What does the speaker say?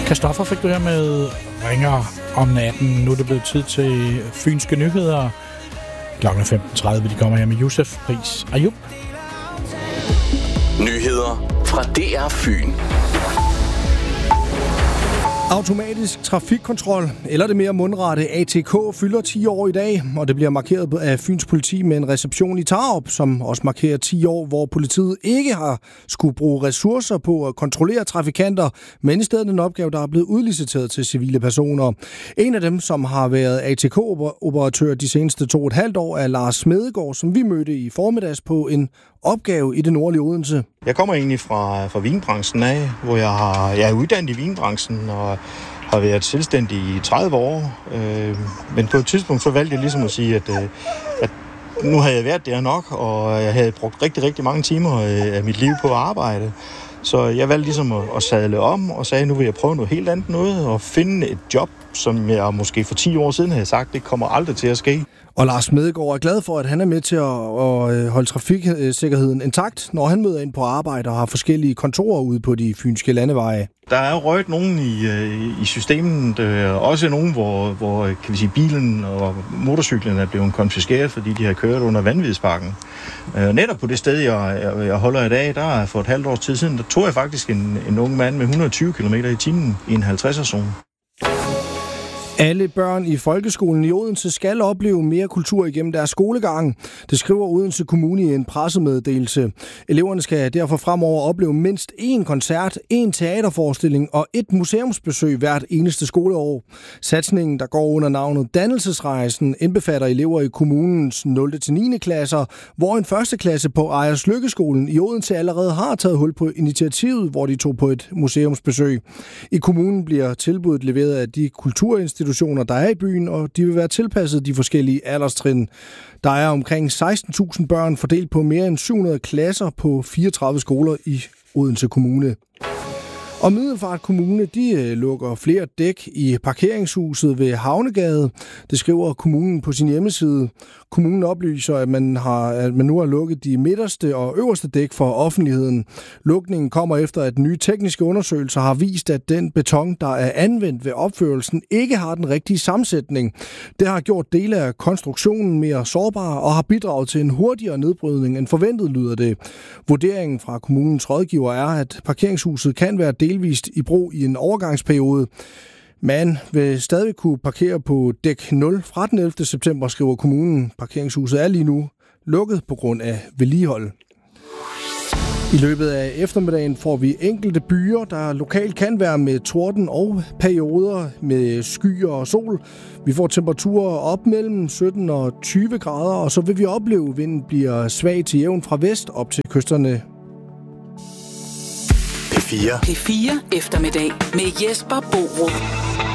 Christoffer fik du her med Ringer om natten. Nu er det blevet tid til Fynske Nyheder. Klokken 15.30, de kommer her med Josef Pris Ayub. Nyheder fra DR Fyn. Automatisk trafikkontrol, eller det mere mundrette ATK, fylder 10 år i dag, og det bliver markeret af Fyns politi med en reception i Tarup, som også markerer 10 år, hvor politiet ikke har skulle bruge ressourcer på at kontrollere trafikanter, men i stedet en opgave, der er blevet udliciteret til civile personer. En af dem, som har været ATK-operatør de seneste 2,5 år, er Lars Smedegaard, som vi mødte i formiddags på en opgave i det nordlige Odense. Jeg kommer egentlig fra vinbranchen af, hvor jeg er uddannet i vinbranchen og har været selvstændig i 30 år. Men på et tidspunkt så valgte jeg ligesom at sige, at nu havde jeg været der nok, og jeg havde brugt rigtig, rigtig mange timer af mit liv på at arbejde. Så jeg valgte ligesom at sadle om og sagde, nu vil jeg prøve noget helt andet noget og finde et job, som jeg måske for 10 år siden havde sagt, det kommer aldrig til at ske. Og Lars Smedegaard er glad for, at han er med til at holde trafiksikkerheden intakt, når han møder ind på arbejde og har forskellige kontorer ude på de fynske landeveje. Der er jo røget nogen i systemet, også nogen, hvor kan vi sige, bilen og motorcyklen er blevet konfiskeret, fordi de har kørt under vanvidspakken. Netop på det sted, jeg holder i dag, der for et halvt års tid siden, der tog jeg faktisk en ung mand med 120 km i timen i en 50'er-zone. Alle børn i folkeskolen i Odense skal opleve mere kultur igennem deres skolegang. Det skriver Odense Kommune i en pressemeddelelse. Eleverne skal derfor fremover opleve mindst 1 koncert, 1 teaterforestilling og 1 museumsbesøg hvert eneste skoleår. Satsningen, der går under navnet Dannelsesrejsen, indbefatter elever i kommunens 0.-9. klasser, hvor en første klasse på Ejers Lykkeskolen i Odense allerede har taget hul på initiativet, hvor de tog på et museumsbesøg. I kommunen bliver tilbuddet leveret af de kulturinstitutioner, der er i byen, og de vil være tilpasset de forskellige alderstrin. Der er omkring 16.000 børn fordelt på mere end 700 klasser på 34 skoler i Odense Kommune. Og Middelfart Kommune, de lukker flere dæk i parkeringshuset ved Havnegade. Det skriver kommunen på sin hjemmeside. Kommunen oplyser, at man nu har lukket de midterste og øverste dæk for offentligheden. Lukningen kommer efter, at nye tekniske undersøgelser har vist, at den beton, der er anvendt ved opførelsen, ikke har den rigtige sammensætning. Det har gjort dele af konstruktionen mere sårbare og har bidraget til en hurtigere nedbrydning end forventet, lyder det. Vurderingen fra kommunens rådgiver er, at parkeringshuset kan være delvist i brug i en overgangsperiode. Man vil stadig kunne parkere på dæk 0 fra den 11. september, skriver kommunen. Parkeringshuset er lige nu lukket på grund af vedligehold. I løbet af eftermiddagen får vi enkelte byer, der lokalt kan være med torden og perioder med skyer og sol. Vi får temperaturer op mellem 17 og 20 grader, og så vil vi opleve, at vinden bliver svag til jævn fra vest op til kysterne. P4 eftermiddag med Jesper Borup.